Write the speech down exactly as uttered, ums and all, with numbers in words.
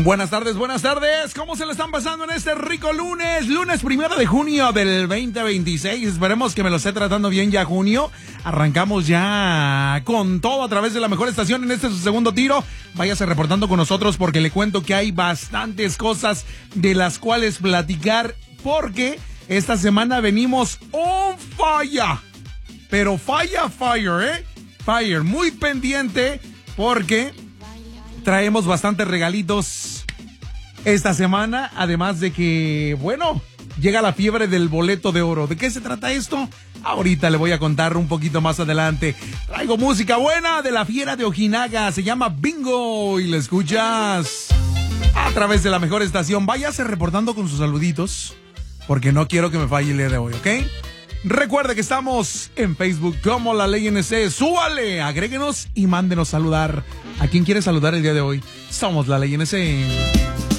Buenas tardes, buenas tardes. ¿Cómo se le están pasando en este rico lunes? Lunes primero de junio del veinte veintiséis. Esperemos que me lo esté tratando bien ya junio. Arrancamos ya con todo a través de la mejor estación en este su segundo tiro. Váyase reportando con nosotros porque le cuento que hay bastantes cosas de las cuales platicar porque esta semana venimos on fire. Pero fire, fire, ¿eh? Fire, muy pendiente porque traemos bastantes regalitos esta semana, además de que, bueno, llega la fiebre del boleto de oro. ¿De qué se trata esto? Ahorita le voy a contar un poquito más adelante. Traigo música buena de la Fiera de Ojinaga, se llama Bingo y la escuchas a través de la mejor estación. Váyase reportando con sus saluditos, porque no quiero que me falle el día de hoy, ¿ok? Recuerde que estamos en Facebook como La Ley N C. Súbale, agréguenos y mándenos saludar. ¿A quién quiere saludar el día de hoy? Somos La Ley N C.